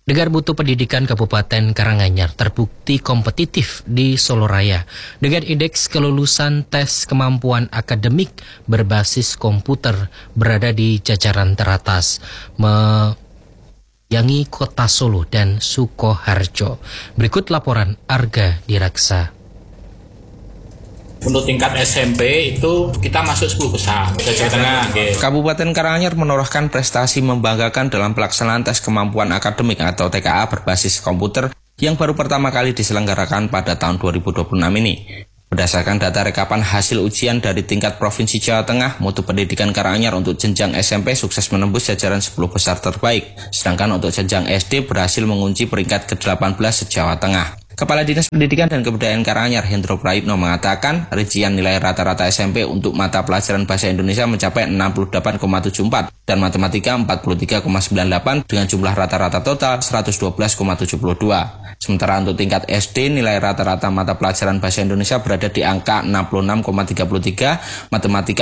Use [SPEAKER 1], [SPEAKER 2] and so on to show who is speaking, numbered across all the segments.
[SPEAKER 1] Dengar Mutu Pendidikan Kabupaten Karanganyar terbukti kompetitif di Solo Raya dengan indeks kelulusan tes kemampuan akademik berbasis komputer berada di jajaran teratas, meyangi Kota Solo dan Sukoharjo. Berikut laporan Arga Diraksa.
[SPEAKER 2] Untuk tingkat SMP itu kita masuk 10 besar, Jawa Tengah.
[SPEAKER 3] Kabupaten Karanganyar menorehkan prestasi membanggakan dalam pelaksanaan tes kemampuan akademik atau TKA berbasis komputer yang baru pertama kali diselenggarakan pada tahun 2026 ini. Berdasarkan data rekapan hasil ujian dari tingkat Provinsi Jawa Tengah, Mutu Pendidikan Karanganyar untuk jenjang SMP sukses menembus jajaran 10 besar terbaik, sedangkan untuk jenjang SD berhasil mengunci peringkat ke-18 se-Jawa Tengah. Kepala Dinas Pendidikan dan Kebudayaan Karanganyar, Hendro Praitno, mengatakan rincian nilai rata-rata SMP untuk mata pelajaran Bahasa Indonesia mencapai 68,74 dan Matematika 43,98 dengan jumlah rata-rata total 112,72. Sementara untuk tingkat SD, nilai rata-rata mata pelajaran Bahasa Indonesia berada di angka 66,33, Matematika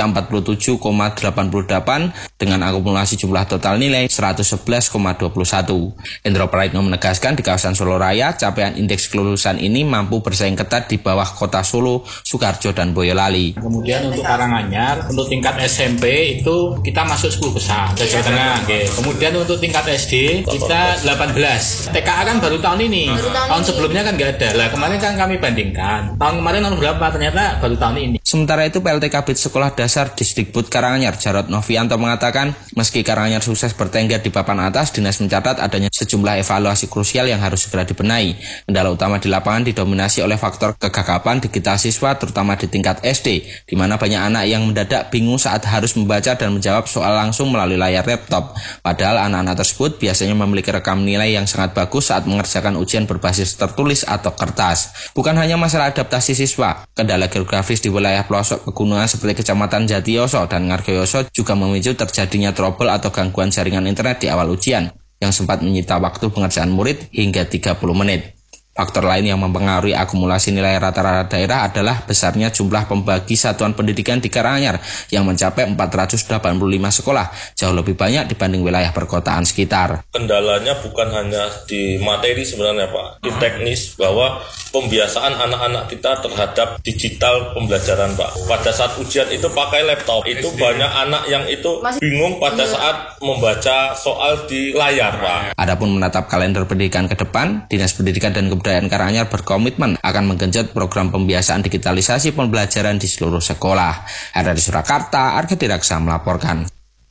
[SPEAKER 3] 47,88 dengan akumulasi jumlah total nilai 111,21. Hendro Praitno menegaskan di kawasan Solo Raya, capaian indeks kelulusan ini mampu bersaing ketat di bawah Kota Solo, Sukoharjo, dan Boyolali.
[SPEAKER 2] Kemudian untuk Karanganyar, untuk tingkat SMP itu kita masuk 10 besar, Jawa Tengah. Kemudian untuk tingkat SD kita 18. TKA kan baru tahun ini. Tahun sebelumnya kan nggak ada. Lah kemarin kan kami bandingkan. Tahun kemarin nomor berapa? Ternyata baru tahun ini.
[SPEAKER 3] Sementara itu PLT Kabid Sekolah Dasar Disdikbud Karanganyar, Jarod Novianto, mengatakan meski Karanganyar sukses bertengger di papan atas, Dinas mencatat adanya sejumlah evaluasi krusial yang harus segera dibenahi. Kendala utama di lapangan didominasi oleh faktor kegagapan digital siswa, terutama di tingkat SD, di mana banyak anak yang mendadak bingung saat harus membaca dan menjawab soal langsung melalui layar laptop. Padahal anak-anak tersebut biasanya memiliki rekam nilai yang sangat bagus saat mengerjakan ujian berbasis tertulis atau kertas. Bukan hanya masalah adaptasi siswa, kendala geografis di wilayah pelosok pegunungan seperti Kecamatan Jatiyoso dan Ngargoyoso juga memicu terjadinya trouble atau gangguan jaringan internet di awal ujian, yang sempat menyita waktu pengerjaan murid hingga 30 menit. Faktor lain yang mempengaruhi akumulasi nilai rata-rata daerah adalah besarnya jumlah pembagi satuan pendidikan di Karanganyar yang mencapai 485 sekolah, jauh lebih banyak dibanding wilayah perkotaan sekitar.
[SPEAKER 4] Kendalanya bukan hanya di materi sebenarnya Pak, di teknis bahwa pembiasaan anak-anak kita terhadap digital pembelajaran Pak. Pada saat ujian itu pakai laptop, itu banyak anak yang itu bingung pada saat membaca soal di layar Pak.
[SPEAKER 3] Adapun menatap kalender pendidikan ke depan, Dinas Pendidikan dan Kebudayaan Karanganyar berkomitmen akan menggenjot program pembiasaan digitalisasi pembelajaran di seluruh sekolah. Dari Surakarta, Arga Diraksa melaporkan.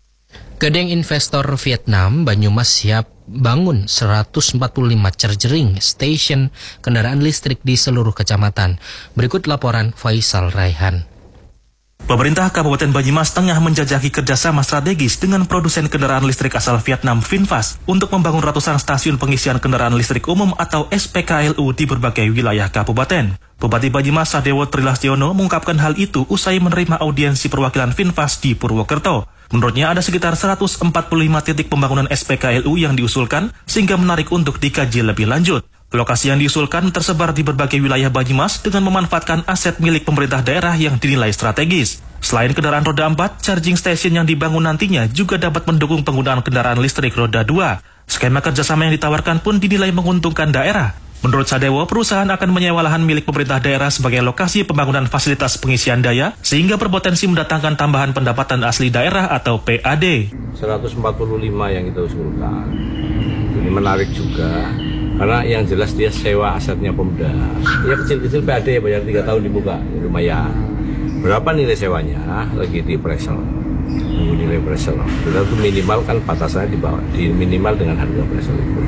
[SPEAKER 1] Geng investor Vietnam Banyumas siap bangun 145 charging station kendaraan listrik di seluruh kecamatan. Berikut laporan Faisal Raihan.
[SPEAKER 5] Pemerintah Kabupaten Banyumas tengah menjajaki kerjasama strategis dengan produsen kendaraan listrik asal Vietnam VinFast untuk membangun ratusan stasiun pengisian kendaraan listrik umum atau SPKLU di berbagai wilayah kabupaten. Bupati Banyumas Sadewo Trilastiono mengungkapkan hal itu usai menerima audiensi perwakilan VinFast di Purwokerto. Menurutnya ada sekitar 145 titik pembangunan SPKLU yang diusulkan sehingga menarik untuk dikaji lebih lanjut. Lokasi yang diusulkan tersebar di berbagai wilayah Banyumas dengan memanfaatkan aset milik pemerintah daerah yang dinilai strategis. Selain kendaraan roda 4, charging station yang dibangun nantinya juga dapat mendukung penggunaan kendaraan listrik roda 2. Skema kerjasama yang ditawarkan pun dinilai menguntungkan daerah. Menurut Sadewo, perusahaan akan menyewa lahan milik pemerintah daerah sebagai lokasi pembangunan fasilitas pengisian daya sehingga berpotensi mendatangkan tambahan pendapatan asli daerah atau PAD.
[SPEAKER 6] 145 yang kita usulkan. Ini menarik juga. Karena yang jelas dia sewa asetnya Pemda. Ya kecil-kecil PAD bayar 3 tahun dibuka, ya lumayan. Berapa nilai sewanya? Lagi di appraisal. Nunggu nilai appraisal. Itu minimal kan batasannya di bawah, di minimal dengan harga appraisal itu.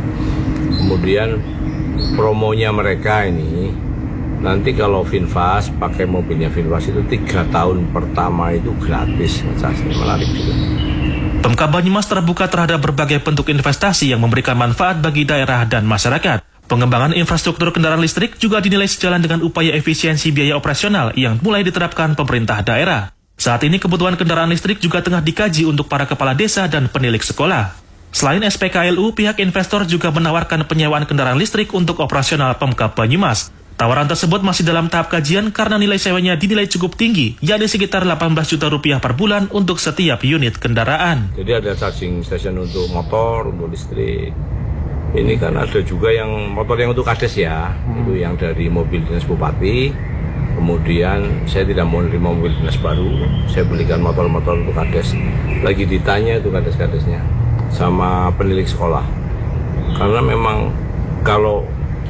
[SPEAKER 6] Kemudian promonya mereka ini nanti kalau VinFast pakai mobilnya VinFast itu 3 tahun pertama itu gratis. Menarik juga.
[SPEAKER 5] Pemkab Banyumas terbuka terhadap berbagai bentuk investasi yang memberikan manfaat bagi daerah dan masyarakat. Pengembangan infrastruktur kendaraan listrik juga dinilai sejalan dengan upaya efisiensi biaya operasional yang mulai diterapkan pemerintah daerah. Saat ini kebutuhan kendaraan listrik juga tengah dikaji untuk para kepala desa dan penilik sekolah. Selain SPKLU, pihak investor juga menawarkan penyewaan kendaraan listrik untuk operasional Pemkab Banyumas. Tawaran tersebut masih dalam tahap kajian karena nilai sewanya dinilai cukup tinggi, yakni sekitar 18 juta rupiah per bulan untuk setiap unit kendaraan.
[SPEAKER 6] Jadi ada charging station untuk motor, untuk listrik. Ini kan ada juga yang motor yang untuk kades ya, itu yang dari mobil dinas bupati. Kemudian saya tidak mau menerima mobil dinas baru, saya belikan motor-motor untuk kades. Lagi ditanya itu kades-kadesnya sama penilik sekolah. Karena memang kalau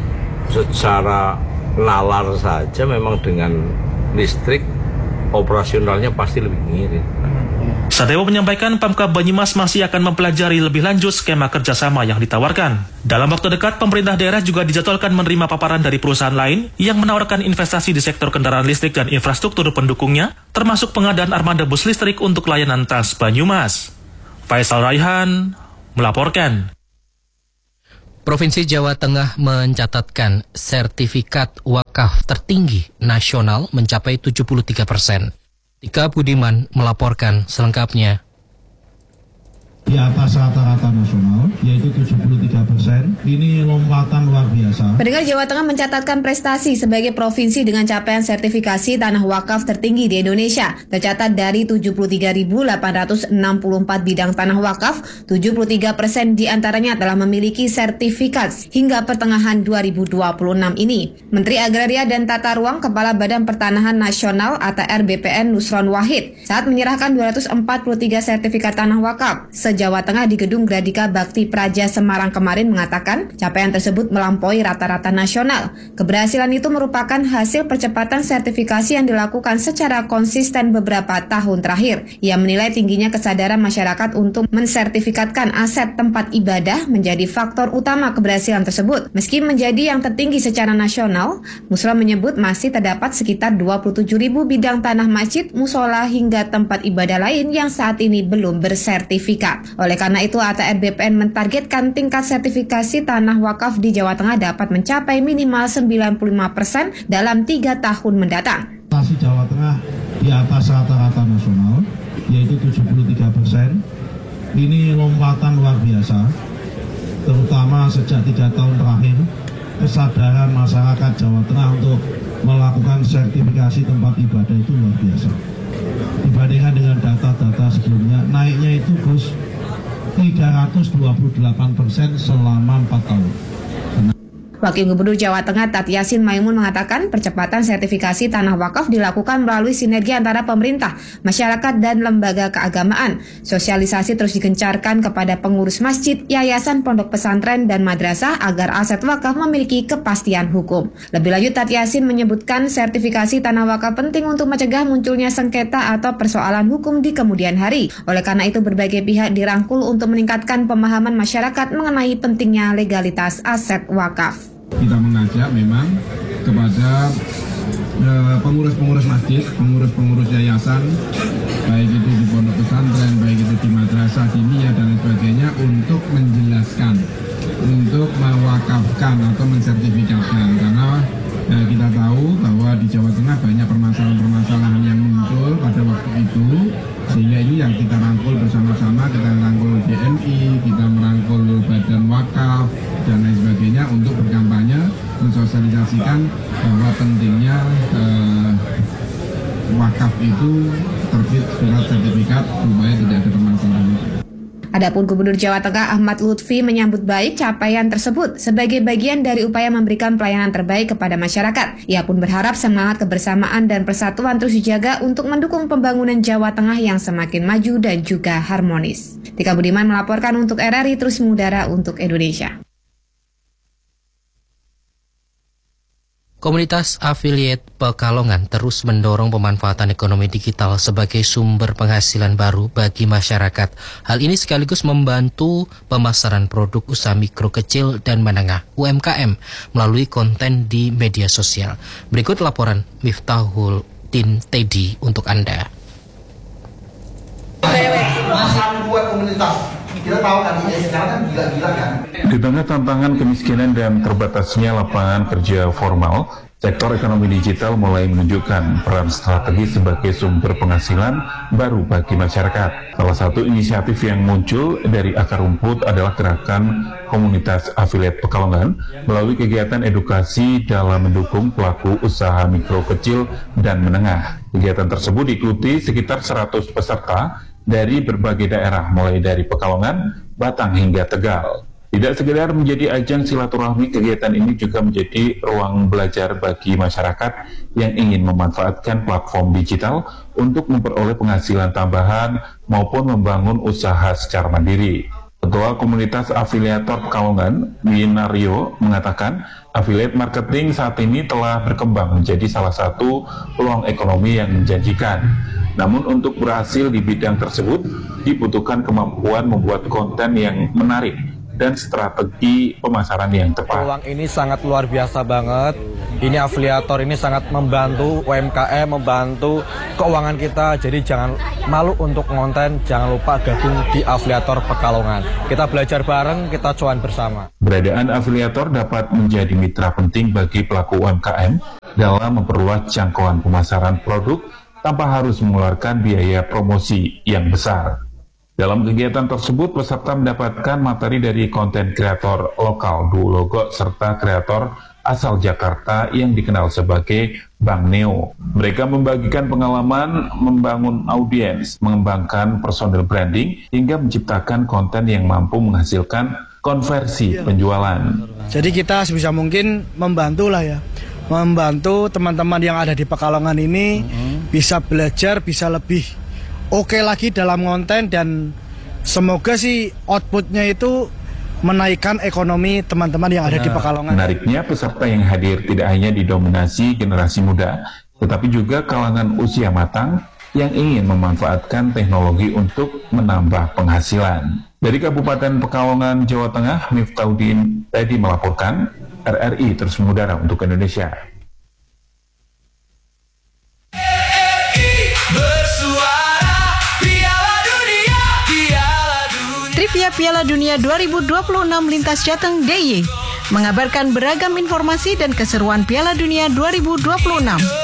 [SPEAKER 6] secara nalar saja memang dengan listrik operasionalnya pasti lebih ngirit.
[SPEAKER 5] Sadewo menyampaikan Pemkab Banyumas masih akan mempelajari lebih lanjut skema kerjasama yang ditawarkan. Dalam waktu dekat, pemerintah daerah juga dijadwalkan menerima paparan dari perusahaan lain yang menawarkan investasi di sektor kendaraan listrik dan infrastruktur pendukungnya, termasuk pengadaan armada bus listrik untuk layanan Trans Banyumas. Faisal Raihan melaporkan.
[SPEAKER 1] Provinsi Jawa Tengah mencatatkan sertifikat wakaf tertinggi nasional mencapai 73%. Tika Budiman melaporkan selengkapnya.
[SPEAKER 7] Di atas rata-rata nasional, yaitu 73%. Ini lompatan luar biasa.
[SPEAKER 8] Pendengar, Jawa Tengah mencatatkan prestasi sebagai provinsi dengan capaian sertifikasi tanah wakaf tertinggi di Indonesia. Tercatat dari 73.864 bidang tanah wakaf, 73% diantaranya telah memiliki sertifikat hingga pertengahan 2026 ini. Menteri Agraria dan Tata Ruang Kepala Badan Pertanahan Nasional ATR BPN Nusron Wahid saat menyerahkan 243 sertifikat tanah wakaf Jawa Tengah di Gedung Gradika Bakti Praja Semarang kemarin mengatakan capaian tersebut melampaui rata-rata nasional. Keberhasilan itu merupakan hasil percepatan sertifikasi yang dilakukan secara konsisten beberapa tahun terakhir. Ia menilai tingginya kesadaran masyarakat untuk mensertifikatkan aset tempat ibadah menjadi faktor utama keberhasilan tersebut. Meski menjadi yang tertinggi secara nasional, Nusron menyebut masih terdapat sekitar 27.000 bidang tanah masjid, musola hingga tempat ibadah lain yang saat ini belum bersertifikat. Oleh karena itu, ATR BPN mentargetkan tingkat sertifikasi tanah wakaf di Jawa Tengah dapat mencapai minimal 95% dalam 3 tahun mendatang.
[SPEAKER 7] Prestasi Jawa Tengah di atas rata-rata nasional, yaitu 73%. Ini lompatan luar biasa, terutama sejak 3 tahun terakhir, kesadaran masyarakat Jawa Tengah untuk melakukan sertifikasi tempat ibadah itu luar biasa. Dibandingkan dengan data-data sebelumnya, naiknya itu Gus 328% selama 4 tahun.
[SPEAKER 8] Wakil Gubernur Jawa Tengah Tat Yassin Maimun mengatakan percepatan sertifikasi tanah wakaf dilakukan melalui sinergi antara pemerintah, masyarakat, dan lembaga keagamaan. Sosialisasi terus digencarkan kepada pengurus masjid, yayasan, pondok pesantren, dan madrasah agar aset wakaf memiliki kepastian hukum. Lebih lanjut, Tat Yassin menyebutkan sertifikasi tanah wakaf penting untuk mencegah munculnya sengketa atau persoalan hukum di kemudian hari. Oleh karena itu, berbagai pihak dirangkul untuk meningkatkan pemahaman masyarakat mengenai pentingnya legalitas aset wakaf.
[SPEAKER 7] Kita mengajak memang kepada pengurus-pengurus masjid, pengurus-pengurus yayasan, baik itu di pondok pesantren, baik itu di madrasah, diniyah dan lain sebagainya, untuk menjelaskan, untuk mewakafkan atau mensertifikatkan. Karena kita tahu bahwa di Jawa Tengah banyak permasalahan-permasalahan yang muncul pada waktu itu, sehingga ini yang kita rangkul bersama-sama, kita rangkul BNI, kita merangkul Badan Wakaf dan lain sebagainya untuk berkampanye mensosialisasikan bahwa pentingnya wakaf itu terbit surat sertifikat supaya tidak ada permasalahan.
[SPEAKER 8] Adapun Gubernur Jawa Tengah Ahmad Lutfi menyambut baik capaian tersebut sebagai bagian dari upaya memberikan pelayanan terbaik kepada masyarakat. Ia pun berharap semangat kebersamaan dan persatuan terus dijaga untuk mendukung pembangunan Jawa Tengah yang semakin maju dan juga harmonis. Tika Budiman melaporkan untuk RRI Terus Mengudara untuk Indonesia.
[SPEAKER 1] Komunitas Affiliate Pekalongan terus mendorong pemanfaatan ekonomi digital sebagai sumber penghasilan baru bagi masyarakat. Hal ini sekaligus membantu pemasaran produk usaha mikro kecil dan menengah UMKM melalui konten di media sosial. Berikut laporan Miftahul Din Teddy untuk Anda.
[SPEAKER 9] Masalah buat komunitas. Kita tahu kan ini sekarang kan gila-gila kan.
[SPEAKER 10] Di tengah tantangan kemiskinan dan terbatasnya lapangan kerja formal, sektor ekonomi digital mulai menunjukkan peran strategis sebagai sumber penghasilan baru bagi masyarakat. Salah satu inisiatif yang muncul dari akar rumput adalah gerakan komunitas Affiliate Pekalongan melalui kegiatan edukasi dalam mendukung pelaku usaha mikro kecil dan menengah. Kegiatan tersebut diikuti sekitar 100 peserta dari berbagai daerah mulai dari Pekalongan, Batang hingga Tegal. Tidak sekedar menjadi ajang silaturahmi, kegiatan ini juga menjadi ruang belajar bagi masyarakat yang ingin memanfaatkan platform digital untuk memperoleh penghasilan tambahan maupun membangun usaha secara mandiri. Ketua Komunitas Afiliator Pekalongan, Winario, mengatakan affiliate marketing saat ini telah berkembang menjadi salah satu peluang ekonomi yang menjanjikan. Namun untuk berhasil di bidang tersebut dibutuhkan kemampuan membuat konten yang menarik dan strategi pemasaran yang tepat.
[SPEAKER 11] Peluang ini sangat luar biasa banget. Ini afiliator ini sangat membantu UMKM, membantu keuangan kita. Jadi jangan malu untuk konten, jangan lupa gabung di Afiliator Pekalongan. Kita belajar bareng, kita cuan bersama.
[SPEAKER 10] Keberadaan afiliator dapat menjadi mitra penting bagi pelaku UMKM dalam memperluas jangkauan pemasaran produk tanpa harus mengeluarkan biaya promosi yang besar. Dalam kegiatan tersebut, peserta mendapatkan materi dari konten kreator lokal Duologo serta kreator asal Jakarta yang dikenal sebagai Bang Neo. Mereka membagikan pengalaman membangun audiens, mengembangkan personal branding, hingga menciptakan konten yang mampu menghasilkan konversi penjualan.
[SPEAKER 12] Jadi kita sebisa mungkin membantu lah ya, membantu teman-teman yang ada di Pekalongan ini bisa belajar, bisa lebih oke lagi dalam konten, dan semoga sih outputnya itu menaikkan ekonomi teman-teman yang ada di Pekalongan.
[SPEAKER 10] Menariknya, peserta yang hadir tidak hanya didominasi generasi muda, tetapi juga kalangan usia matang yang ingin memanfaatkan teknologi untuk menambah penghasilan. Dari Kabupaten Pekalongan, Jawa Tengah, Miftaudin tadi melaporkan, RRI terus mengudara untuk Indonesia.
[SPEAKER 13] Trivia Piala Dunia 2026 lintas Jateng DIY mengabarkan beragam informasi dan keseruan Piala Dunia 2026.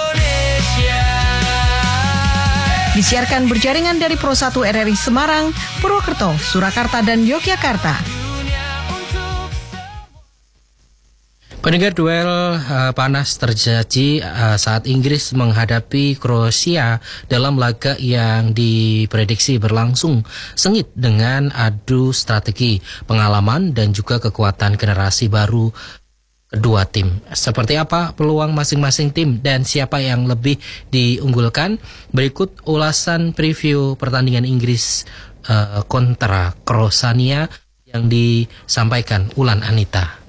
[SPEAKER 13] Disiarkan berjaringan dari Pro 1 RRI Semarang, Purwokerto, Surakarta, dan Yogyakarta.
[SPEAKER 1] Pendengar, duel panas terjadi saat Inggris menghadapi Kroasia dalam laga yang diprediksi berlangsung sengit dengan adu strategi, pengalaman, dan juga kekuatan generasi baru kedua tim. Seperti apa peluang masing-masing tim dan siapa yang lebih diunggulkan? Berikut ulasan preview pertandingan Inggris kontra Kroasia yang disampaikan Ulan Anita.